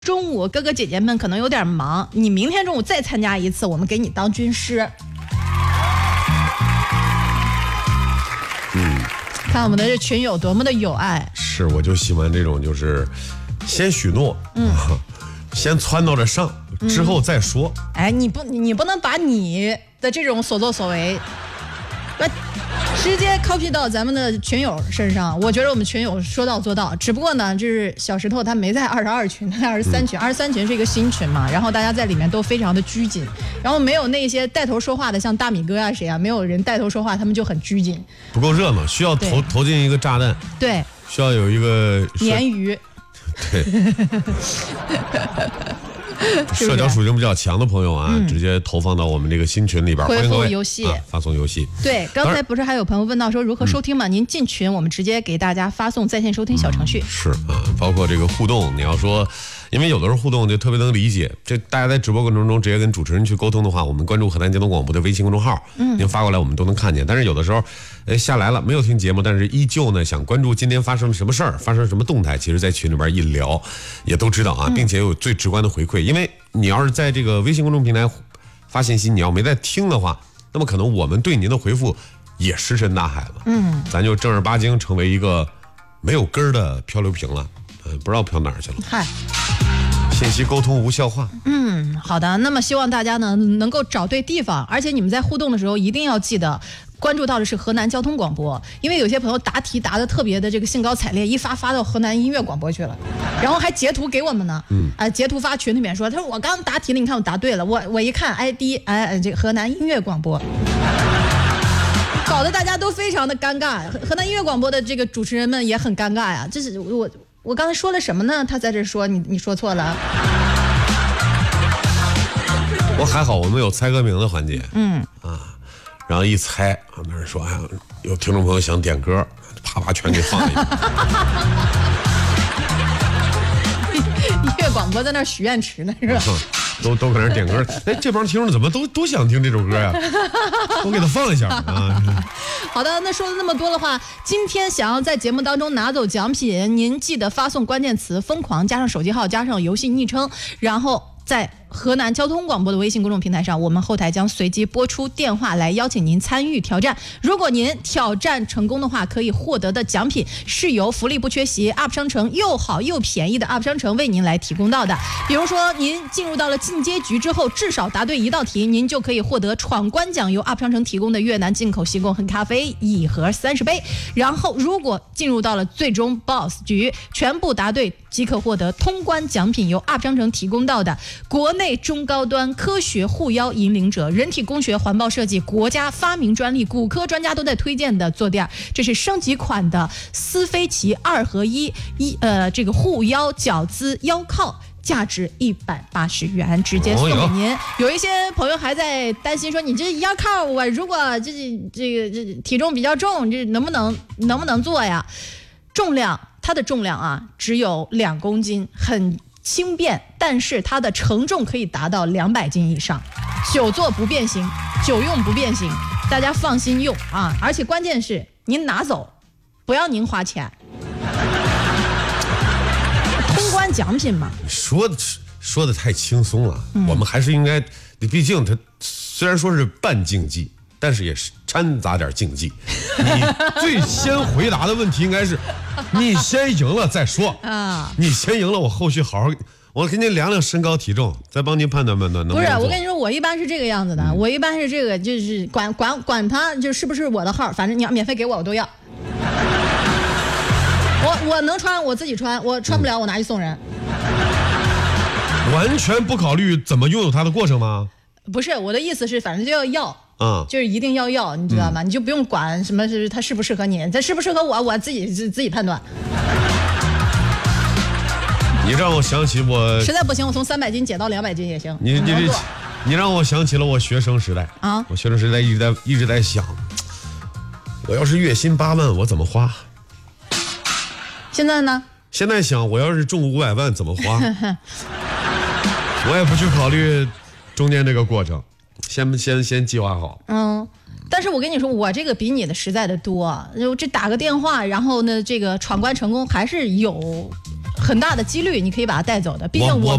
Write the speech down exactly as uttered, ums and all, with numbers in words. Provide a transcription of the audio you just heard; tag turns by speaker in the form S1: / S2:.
S1: 中午哥哥姐姐们可能有点忙，你明天中午再参加一次，我们给你当军师。
S2: 嗯，
S1: 看我们的这群友多么的有爱。
S2: 是，我就喜欢这种，就是先许诺，嗯，先撺掇着上，之后再说。
S1: 嗯、哎，你不，你不能把你的这种所作所为，那直接 copy 到咱们的群友身上。我觉得我们群友说到做到，只不过呢，就是小石头他没在二十二群，他在二十三群，二十三群是一个新群嘛，然后大家在里面都非常的拘谨，然后没有那些带头说话的，像大米哥啊谁啊，没有人带头说话，他们就很拘谨，
S2: 不够热闹，需要投投进一个炸弹，
S1: 对，
S2: 需要有一个
S1: 鲶鱼，
S2: 对。社交属性比较强的朋友啊、嗯，直接投放到我们这个新群里边，
S1: 回复游戏、
S2: 啊，发送游戏。
S1: 对，刚才不是还有朋友问到说如何收听吗？嗯、您进群，我们直接给大家发送在线收听小程序。
S2: 嗯、是啊，包括这个互动，你要说，因为有的时候互动就特别能理解，这大家在直播过程中直接跟主持人去沟通的话，我们关注河南交通广播的微信公众号，嗯，您发过来我们都能看见。但是有的时候，哎下来了没有听节目，但是依旧呢想关注今天发生了什么事儿，发生什么动态，其实在群里边一聊，也都知道啊，并且有最直观的回馈。因为你要是在这个微信公众平台发信息，你要没在听的话，那么可能我们对您的回复也石沉大海了。嗯，咱就正儿八经成为一个没有根儿的漂流瓶了，嗯，不知道飘哪儿去了。嗨，信息沟通无效化。
S1: 嗯，好的。那么希望大家呢能够找对地方，而且你们在互动的时候一定要记得关注到的是河南交通广播，因为有些朋友答题答的特别的这个兴高采烈，一发发到河南音乐广播去了，然后还截图给我们呢。嗯，啊、呃，截图发群里面说，他说我刚答题了，你看我答对了，我我一看 I D， 哎，这个河南音乐广播。搞得大家都非常的尴尬，河南音乐广播的这个主持人们也很尴尬呀。这是我我刚才说了什么呢？他在这说你你说错了。
S2: 我还好，我们有猜歌名的环节。嗯啊，然后一猜，那人说哎，有听众朋友想点歌，啪啪全给放一个。
S1: 音乐广播在那许愿池呢，是吧？
S2: 都都搁那点歌，哎，这帮听众怎么都都想听这首歌呀？都给他放一下啊！
S1: 好的，那说了那么多的话，今天想要在节目当中拿走奖品，您记得发送关键词“疯狂”加上手机号加上游戏昵称，然后在河南交通广播的微信公众平台上，我们后台将随机播出电话来邀请您参与挑战。如果您挑战成功的话，可以获得的奖品是由福利不缺席 U P 商城又好又便宜的 U P 商城为您来提供到的。比如说您进入到了进阶局之后，至少答对一道题，您就可以获得闯关奖由 U P 商城提供的越南进口西贡黑咖啡一盒三十杯。然后如果进入到了最终 boss 局，全部答对即可获得通关奖品由 U P 商城提供到的国内中高端科学护腰引领者、人体工学环抱设计、国家发明专利、骨科专家都在推荐的坐垫，这是升级款的思飞奇二合一一呃这个护腰脚姿腰靠。价值一百八十元，直接送给您。有一些朋友还在担心说，你这腰靠我如果这这个这体重比较重，这能不能能不能做呀？重量，它的重量啊只有两公斤，很轻便，但是它的承重可以达到两百斤以上，久坐不变形，久用不变形，大家放心用啊！而且关键是您拿走，不要您花钱。通关奖品嘛，
S2: 说的说的太轻松了、嗯，我们还是应该，毕竟它虽然说是半竞技，但是也是掺杂点竞技。你最先回答的问题应该是，你先赢了再说啊，你先赢了，我后续好好，我给您量量身高体重，再帮您判断判断能不能。
S1: 不是，我跟你说，我一般是这个样子的，嗯、我一般是这个，就是管管管他就是不是我的号，反正你要免费给我，我都要。我我能穿我自己穿，我穿不了我拿去送人。
S2: 完全不考虑怎么拥有它的过程吗？
S1: 不是，我的意思是反正就要要，
S2: 嗯，
S1: 就是一定要要，你知道吗？嗯、你就不用管什么是它适不适合你，它适不适合我，我自己自己判断。
S2: 你让我想起我
S1: 实在不行，我从三百斤减到两百斤也行。
S2: 你你这你让我想起了我学生时代啊，我学生时代一直在一直在想，我要是月薪八万，我怎么花？
S1: 现在呢？
S2: 现在想，我要是中五百万怎么花？我也不去考虑中间这个过程，先先先计划好。
S1: 嗯，但是我跟你说，我这个比你的实在的多。就这打个电话，然后呢，这个闯关成功还是有很很大的几率你可以把它带走的，毕竟
S2: 我
S1: 我。